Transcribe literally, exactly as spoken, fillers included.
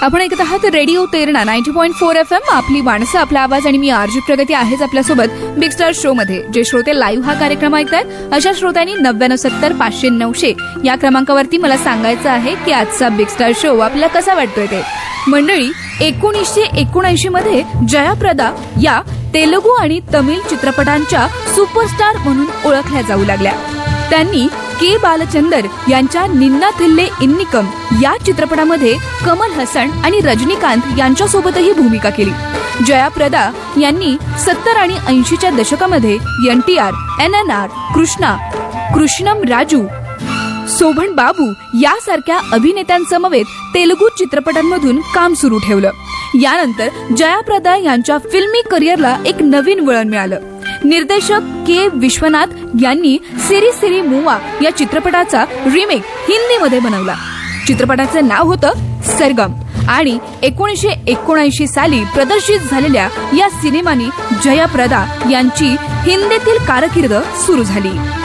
आपण ऐकत आहात radio Terna ninety point four F M. आपली माणसं आपला आवाज आणि मी आरजी प्रगती आहेच आपल्यासोबत बिग स्टार शो मध्ये. जे श्रोते लाईव्ह हा कार्यक्रम ऐकतायत अशा श्रोत्यांनी नव्याण्णव सत्तर पाचशे नऊशे या क्रमांकावरती मला सांगायचं आहे की आजचा बिग स्टार शो आपल्याला कसा वाटतोय ते. मंडळी, एकोणीसशे एकोणऐंशी मध्ये जयाप्रदा या तेलुगू आणि तमिळ चित्रपटांच्या सुपरस्टार म्हणून ओळखल्या जाऊ लागल्या. त्यांनी के बालचंदर यांच्या निन्ना थिल्ले इन्निकम या चित्रपटामध्ये कमल हसन आणि रजनीकांत यांच्यासोबतही भूमिका केली. जयाप्रदा यांनी सत्तर आणि ऐंशीच्या दशकामध्ये N T R, N N R, Krishna, कृष्णम राजू, शोभन बाबू यासारख्या अभिनेत्यांसमवेत तेलुगू चित्रपटांमधून काम सुरू ठेवलं. यानंतर जयाप्रदा यांच्या फिल्मी करिअरला एक नवीन वळण मिळालं. निर्देशक के विश्वनाथ यांनी सिरी सिरी मुवा या चित्रपटाचा रिमेक हिंदीमध्ये बनवला. चित्रपटाचं नाव होतं सरगम आणि एकोणीसशे एकोणऐंशी साली प्रदर्शित झालेल्या या सिनेमाने जयाप्रदा यांची हिंदीतील कारकीर्द सुरू झाली.